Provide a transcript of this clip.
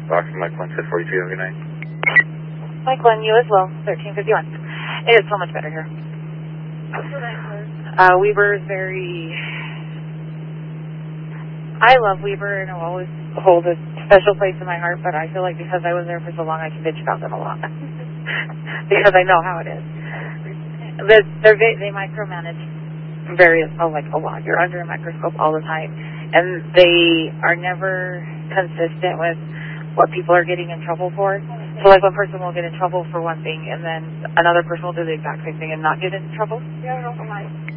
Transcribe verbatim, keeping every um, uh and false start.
Boxing Mike one, set forty-two, have a good night. Mike one, you as well, thirteen fifty-one. It is so much better here. Uh, Weber is very... I love Weber and it will always hold a special place in my heart, but I feel like because I was there for so long, I can bitch about them a lot. Because I know how it is. They're, they're, they micromanage very, oh, like a lot. You're under a microscope all the time. And they are never consistent with what people are getting in trouble for. So like one person will get in trouble for one thing and then another person will do the exact same thing and not get in trouble. Yeah, I don't know why.